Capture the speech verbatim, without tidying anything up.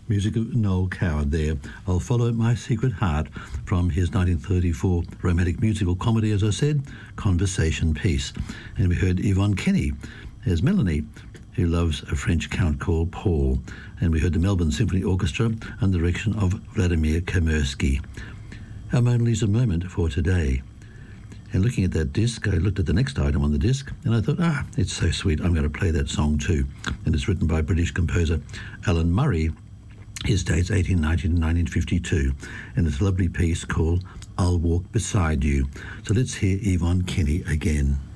Music of Noel Coward there. I'll Follow My Secret Heart from his nineteen thirty-four romantic musical comedy, as I said, Conversation Piece. And we heard Yvonne Kenny as Melanie, who loves a French count called Paul. And we heard the Melbourne Symphony Orchestra under the direction of Vladimir Komersky. Our Mona Lisa moment for today. And looking at that disc, I looked at the next item on the disc and I thought, ah, it's so sweet, I'm going to play that song too. And it's written by British composer Alan Murray. His dates eighteen ninety to nineteen fifty-two. And it's a lovely piece called I'll Walk Beside You. So let's hear Yvonne Kenny again.